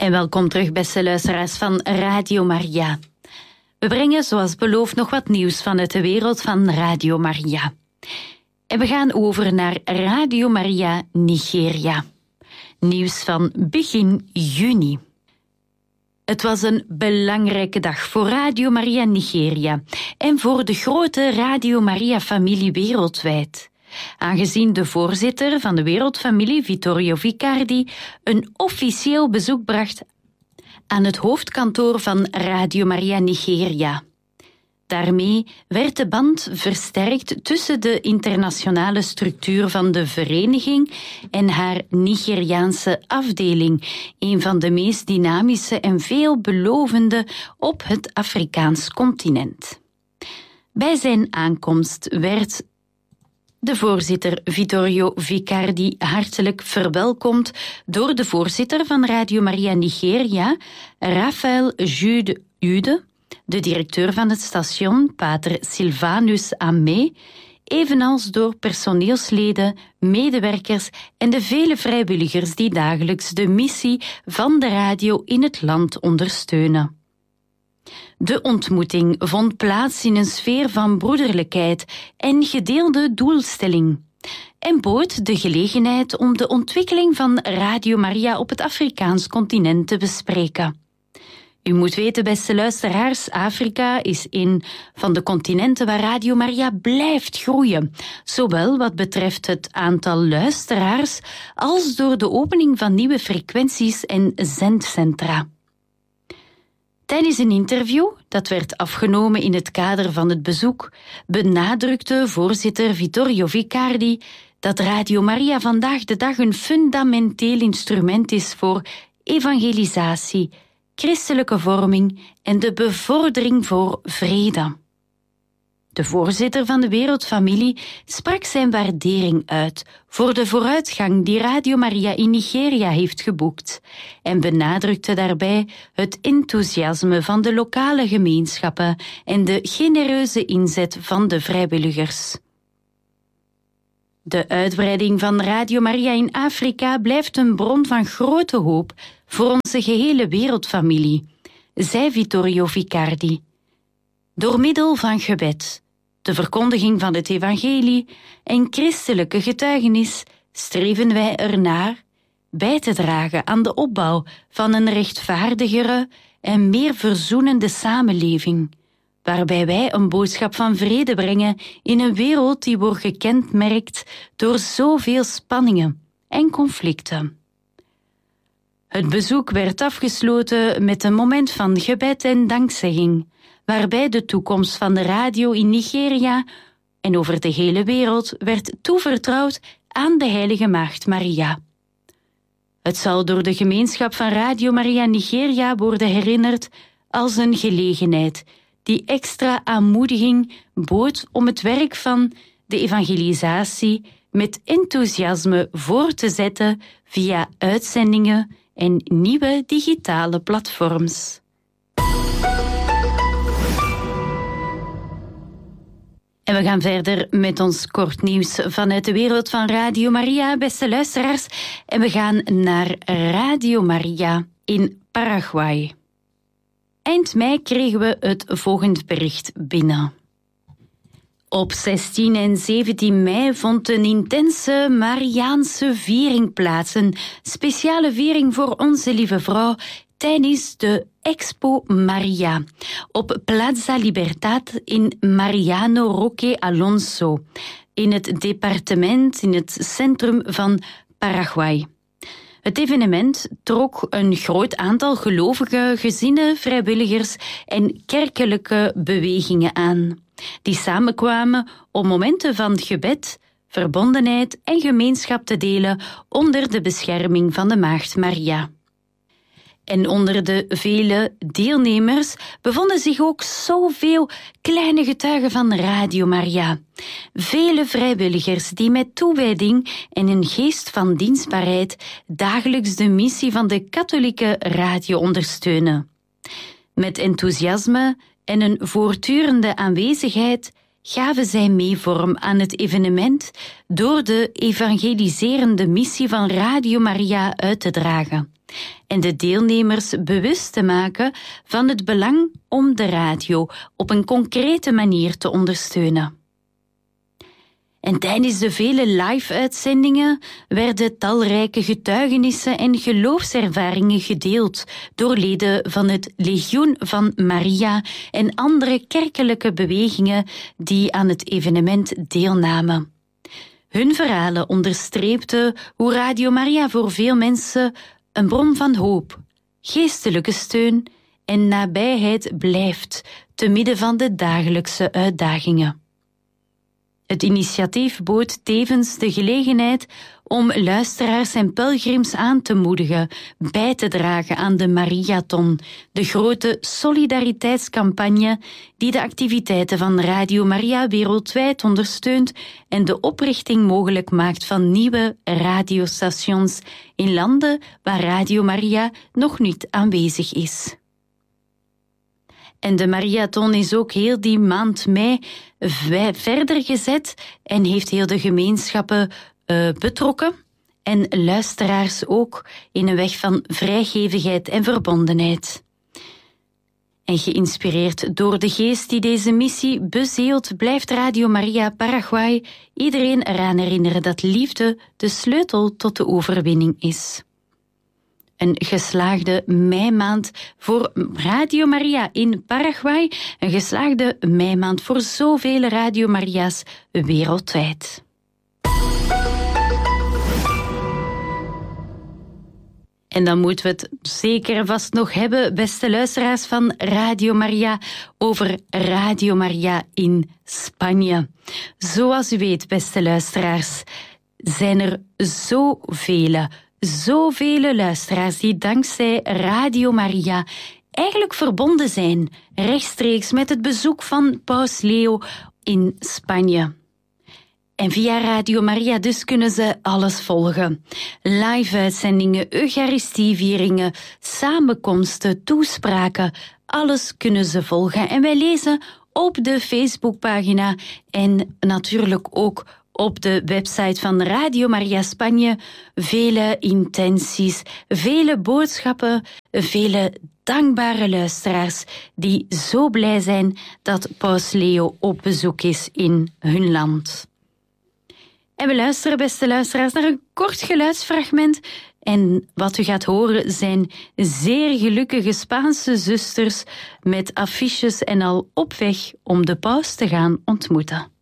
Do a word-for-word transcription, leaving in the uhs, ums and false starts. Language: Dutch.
En welkom terug, beste luisteraars van Radio Maria. We brengen, zoals beloofd, nog wat nieuws vanuit de wereld van Radio Maria. En we gaan over naar Radio Maria Nigeria. Nieuws van begin juni. Het was een belangrijke dag voor Radio Maria Nigeria en voor de grote Radio Maria-familie wereldwijd. Aangezien de voorzitter van de wereldfamilie, Vittorio Vicardi, een officieel bezoek bracht aan het hoofdkantoor van Radio Maria Nigeria. Daarmee werd de band versterkt tussen de internationale structuur van de vereniging en haar Nigeriaanse afdeling, een van de meest dynamische en veelbelovende op het Afrikaans continent. Bij zijn aankomst werd de voorzitter Vittorio Vicardi hartelijk verwelkomd door de voorzitter van Radio Maria Nigeria, Raphael Jude Ude, de directeur van het station, pater Silvanus Amé, evenals door personeelsleden, medewerkers en de vele vrijwilligers die dagelijks de missie van de radio in het land ondersteunen. De ontmoeting vond plaats in een sfeer van broederlijkheid en gedeelde doelstelling en bood de gelegenheid om de ontwikkeling van Radio Maria op het Afrikaans continent te bespreken. U moet weten, beste luisteraars, Afrika is een van de continenten waar Radio Maria blijft groeien, zowel wat betreft het aantal luisteraars als door de opening van nieuwe frequenties en zendcentra. Tijdens een interview, dat werd afgenomen in het kader van het bezoek, benadrukte voorzitter Vittorio Vicardi dat Radio Maria vandaag de dag een fundamenteel instrument is voor evangelisatie, christelijke vorming en de bevordering voor vrede. De voorzitter van de wereldfamilie sprak zijn waardering uit voor de vooruitgang die Radio Maria in Nigeria heeft geboekt en benadrukte daarbij het enthousiasme van de lokale gemeenschappen en de genereuze inzet van de vrijwilligers. De uitbreiding van Radio Maria in Afrika blijft een bron van grote hoop voor onze gehele wereldfamilie, zei Vittorio Vicardi. Door middel van gebed, de verkondiging van het evangelie en christelijke getuigenis streven wij ernaar bij te dragen aan de opbouw van een rechtvaardigere en meer verzoenende samenleving, waarbij wij een boodschap van vrede brengen in een wereld die wordt gekenmerkt door zoveel spanningen en conflicten. Het bezoek werd afgesloten met een moment van gebed en dankzegging, waarbij de toekomst van de radio in Nigeria en over de hele wereld werd toevertrouwd aan de Heilige Maagd Maria. Het zal door de gemeenschap van Radio Maria Nigeria worden herinnerd als een gelegenheid die extra aanmoediging bood om het werk van de evangelisatie met enthousiasme voor te zetten via uitzendingen en nieuwe digitale platforms. En we gaan verder met ons kort nieuws vanuit de wereld van Radio Maria, beste luisteraars. En we gaan naar Radio Maria in Paraguay. Eind mei kregen we het volgende bericht binnen. Op zestien en zeventien mei vond een intense Mariaanse viering plaats. Een speciale viering voor Onze Lieve Vrouw tijdens de Expo Maria op Plaza Libertad in Mariano Roque Alonso, in het departement, in het centrum van Paraguay. Het evenement trok een groot aantal gelovige gezinnen, vrijwilligers en kerkelijke bewegingen aan, die samenkwamen om momenten van gebed, verbondenheid en gemeenschap te delen onder de bescherming van de Maagd Maria. En onder de vele deelnemers bevonden zich ook zoveel kleine getuigen van Radio Maria. Vele vrijwilligers die met toewijding en een geest van dienstbaarheid dagelijks de missie van de katholieke radio ondersteunen. Met enthousiasme en een voortdurende aanwezigheid gaven zij mee vorm aan het evenement door de evangeliserende missie van Radio Maria uit te dragen en de deelnemers bewust te maken van het belang om de radio op een concrete manier te ondersteunen. En tijdens de vele live-uitzendingen werden talrijke getuigenissen en geloofservaringen gedeeld door leden van het Legioen van Maria en andere kerkelijke bewegingen die aan het evenement deelnamen. Hun verhalen onderstreepten hoe Radio Maria voor veel mensen een bron van hoop, geestelijke steun en nabijheid blijft te midden van de dagelijkse uitdagingen. Het initiatief bood tevens de gelegenheid om luisteraars en pelgrims aan te moedigen bij te dragen aan de Mariathon, de grote solidariteitscampagne die de activiteiten van Radio Maria wereldwijd ondersteunt en de oprichting mogelijk maakt van nieuwe radiostations in landen waar Radio Maria nog niet aanwezig is. En de Mariathon is ook heel die maand mei verder gezet en heeft heel de gemeenschappen uh, betrokken en luisteraars ook in een weg van vrijgevigheid en verbondenheid. En geïnspireerd door de geest die deze missie bezeelt, blijft Radio Maria Paraguay iedereen eraan herinneren dat liefde de sleutel tot de overwinning is. Een geslaagde meimaand voor Radio Maria in Paraguay. Een geslaagde meimaand voor zoveel Radio Maria's wereldwijd. En dan moeten we het zeker vast nog hebben, beste luisteraars van Radio Maria, over Radio Maria in Spanje. Zoals u weet, beste luisteraars, zijn er zoveel Zoveel luisteraars die dankzij Radio Maria eigenlijk verbonden zijn, rechtstreeks met het bezoek van Paus Leo in Spanje. En via Radio Maria dus kunnen ze alles volgen. Live-uitzendingen, eucharistievieringen, samenkomsten, toespraken, alles kunnen ze volgen. En wij lezen op de Facebookpagina en natuurlijk ook op de website van Radio Maria Spanje vele intenties, vele boodschappen, vele dankbare luisteraars die zo blij zijn dat Paus Leo op bezoek is in hun land. En we luisteren, beste luisteraars, naar een kort geluidsfragment. En wat u gaat horen zijn zeer gelukkige Spaanse zusters met affiches en al op weg om de paus te gaan ontmoeten.